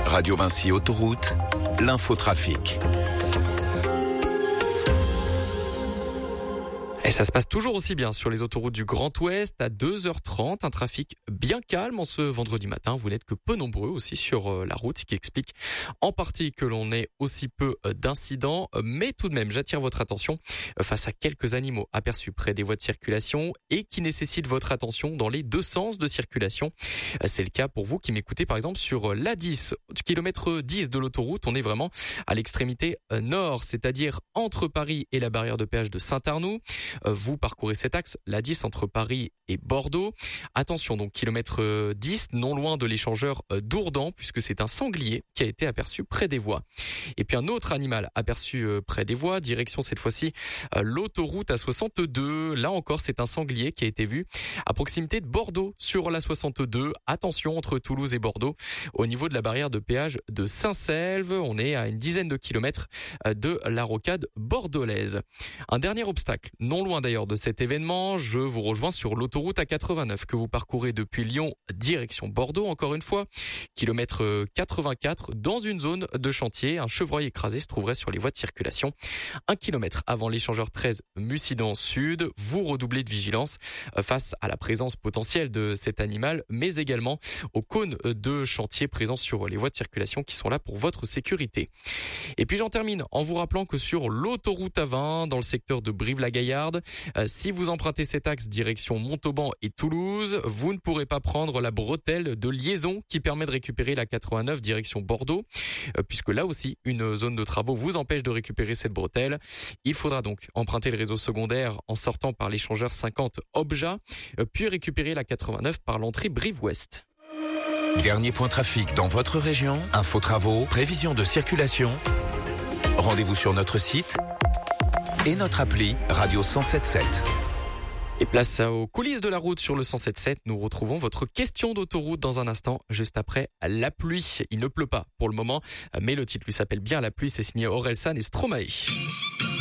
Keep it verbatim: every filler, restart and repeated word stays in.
Radio Vinci Autoroute, l'infotrafic. Et ça se passe toujours aussi bien sur les autoroutes du Grand Ouest à deux heures trente. Un trafic bien calme en ce vendredi matin. Vous n'êtes que peu nombreux aussi sur la route, ce qui explique en partie que l'on ait aussi peu d'incidents. Mais tout de même, j'attire votre attention face à quelques animaux aperçus près des voies de circulation et qui nécessitent votre attention dans les deux sens de circulation. C'est le cas pour vous qui m'écoutez par exemple sur l'A dix, du kilomètre dix de l'autoroute. On est vraiment à l'extrémité nord, c'est-à-dire entre Paris et la barrière de péage de Saint-Arnoux. Vous parcourez cet axe, l'A dix entre Paris et Bordeaux. Attention donc, kilomètre dix, non loin de l'échangeur d'Ourdan, puisque c'est un sanglier qui a été aperçu près des voies. Et puis un autre animal aperçu près des voies, direction cette fois-ci l'autoroute A soixante-deux. Là encore, c'est un sanglier qui a été vu à proximité de Bordeaux sur l'A soixante-deux. Attention, entre Toulouse et Bordeaux, au niveau de la barrière de péage de Saint-Selve. On est à une dizaine de kilomètres de la rocade bordelaise. Un dernier obstacle, non loin d'ailleurs de cet événement, je vous rejoins sur l'autoroute A quatre-vingt-neuf que vous parcourez depuis Lyon direction Bordeaux, encore une fois. Kilomètre quatre-vingt-quatre, dans une zone de chantier, un chevreuil écrasé se trouverait sur les voies de circulation. Un kilomètre avant l'échangeur treize Mussidan Sud, vous redoublez de vigilance face à la présence potentielle de cet animal, mais également aux cônes de chantier présents sur les voies de circulation qui sont là pour votre sécurité. Et puis j'en termine en vous rappelant que sur l'autoroute A vingt, dans le secteur de Brive-la-Gaillarde, Euh, si vous empruntez cet axe direction Montauban et Toulouse, vous ne pourrez pas prendre la bretelle de liaison qui permet de récupérer la quatre-vingt-neuf direction Bordeaux, euh, puisque là aussi, une zone de travaux vous empêche de récupérer cette bretelle. Il faudra donc emprunter le réseau secondaire en sortant par l'échangeur cinquante Obja, euh, puis récupérer la quatre-vingt-neuf par l'entrée Brive-Ouest. Dernier point trafic dans votre région, info travaux, prévision de circulation. Rendez-vous sur notre site et notre appli Radio cent sept sept. Et place aux coulisses de la route sur le cent sept sept. Nous retrouvons votre question d'autoroute dans un instant, juste après la pluie. Il ne pleut pas pour le moment, mais le titre lui s'appelle bien La pluie. C'est signé Orelsan et Stromae.